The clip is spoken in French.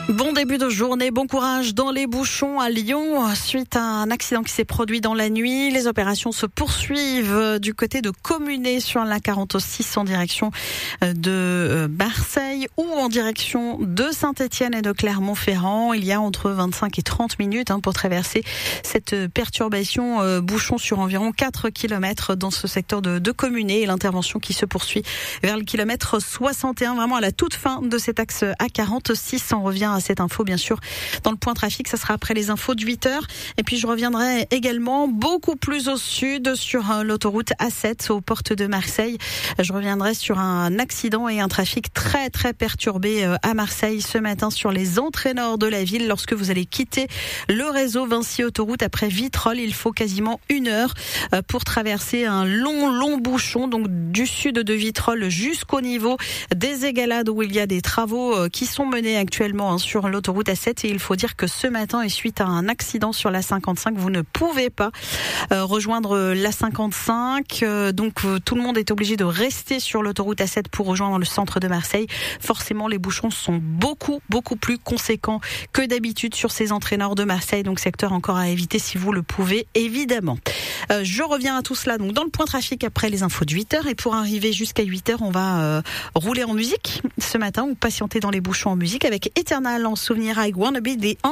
Bon début de journée, bon courage dans les bouchons à Lyon. Suite à un accident qui s'est produit dans la nuit, les opérations se poursuivent du côté de Communé sur la 46 en direction de Marseille ou en direction de Saint-Étienne et de Clermont-Ferrand. Il y a entre 25 et 30 minutes pour traverser cette perturbation bouchon sur environ 4 km dans ce secteur de Communé et l'intervention qui se poursuit vers le kilomètre 61, vraiment à la toute fin de cet axe A46. On revient à cette info bien sûr dans le point trafic, ça sera après les infos de 8h et puis je reviendrai également beaucoup plus au sud sur l'autoroute A7 aux portes de Marseille. Je reviendrai sur un accident et un trafic très perturbé à Marseille ce matin sur les entrées nord de la ville. Lorsque vous allez quitter le réseau Vinci Autoroute après Vitrolles, il faut quasiment 1 heure pour traverser un long bouchon, donc du sud de Vitrolles jusqu'au niveau des Égalades où il y a des travaux qui sont menés actuellement sur l'autoroute A7 et il faut dire que ce matin et suite à un accident sur la 55, vous ne pouvez pas rejoindre la 55, donc tout le monde est obligé de rester sur l'autoroute A7 pour rejoindre le centre de Marseille. Forcément les bouchons sont beaucoup plus conséquents que d'habitude sur ces entrées nord de Marseille, donc secteur encore à éviter si vous le pouvez évidemment. Je reviens à tout cela donc dans le point trafic après les infos de 8h et pour arriver jusqu'à 8h on va rouler en musique ce matin ou patienter dans les bouchons en musique avec Eternal en souvenir I Wanna Be The